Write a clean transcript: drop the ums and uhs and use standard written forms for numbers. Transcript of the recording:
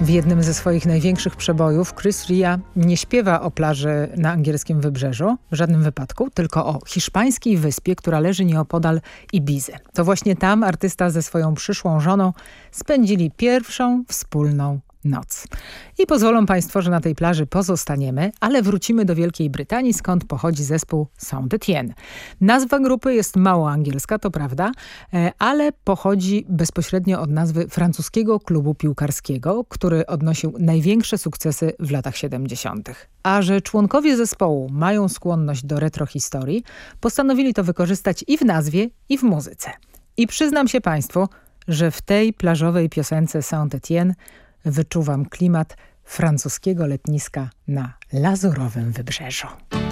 W jednym ze swoich największych przebojów Chris Rea nie śpiewa o plaży na angielskim wybrzeżu, w żadnym wypadku, tylko o hiszpańskiej wyspie, która leży nieopodal Ibizy. To właśnie tam artysta ze swoją przyszłą żoną spędzili pierwszą wspólną noc. I pozwolą Państwo, że na tej plaży pozostaniemy, ale wrócimy do Wielkiej Brytanii, skąd pochodzi zespół Saint-Étienne. Nazwa grupy jest mało angielska, to prawda, ale pochodzi bezpośrednio od nazwy francuskiego klubu piłkarskiego, który odnosił największe sukcesy w latach 70. A że członkowie zespołu mają skłonność do retrohistorii, postanowili to wykorzystać i w nazwie, i w muzyce. I przyznam się Państwu, że w tej plażowej piosence Saint-Étienne wyczuwam klimat francuskiego letniska na lazurowym wybrzeżu.